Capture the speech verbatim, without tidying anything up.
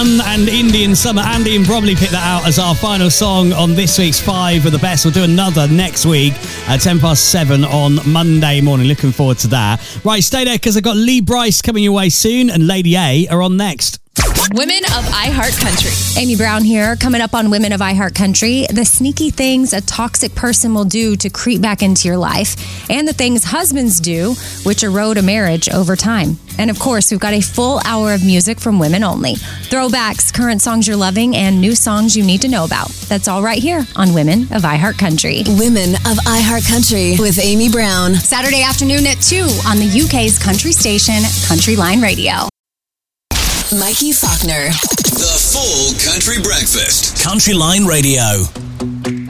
And Indian Summer. Andy and probably picked that out as our final song on this week's Five of the Best. We'll do another next week at ten past seven on Monday morning. Looking forward to that. Right, stay there because I've got Lee Bryce coming your way soon and Lady A are on next. Women of iHeartCountry. Amy Brown here, coming up on Women of iHeartCountry. The sneaky things a toxic person will do to creep back into your life, and the things husbands do, which erode a marriage over time. And of course, we've got a full hour of music from women only. Throwbacks, current songs you're loving, and new songs you need to know about. That's all right here on Women of iHeartCountry. Women of iHeartCountry with Amy Brown. Saturday afternoon at two on the U K's country station, Country Line Radio. Mikey Faulkner. The Full Country Breakfast. Country Line Radio.